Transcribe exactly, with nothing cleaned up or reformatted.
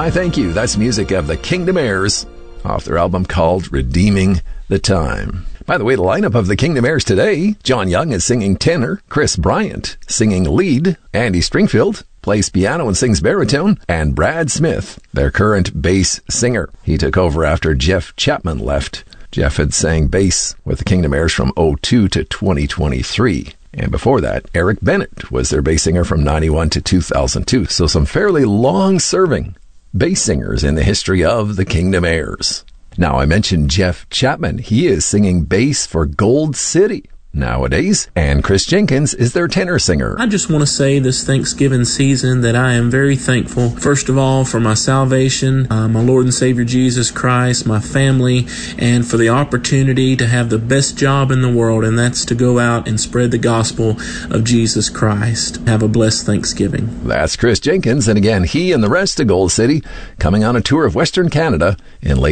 I Thank You. That's music of the Kingdom Heirs off their album called Redeeming the Time. By the way, the lineup of the Kingdom Heirs today, John Young is singing tenor, Chris Bryant singing lead, Andy Stringfield plays piano and sings baritone, and Brad Smith, their current bass singer. He took over after Jeff Chapman left. Jeff had sang bass with the Kingdom Heirs from oh two to twenty twenty-three. And before that, Eric Bennett was their bass singer from ninety-one to two thousand two. So some fairly long-serving bass singers in the history of the Kingdom Heirs. Now, I mentioned Jeff Chapman. He is singing bass for Gold City nowadays, and Chris Jenkins is their tenor singer. I just want to say this Thanksgiving season that I am very thankful, first of all, for my salvation, uh, my Lord and Savior Jesus Christ, my family, and for the opportunity to have the best job in the world, and that's to go out and spread the gospel of Jesus Christ. Have a blessed Thanksgiving. That's Chris Jenkins, and again, he and the rest of Gold City coming on a tour of Western Canada in late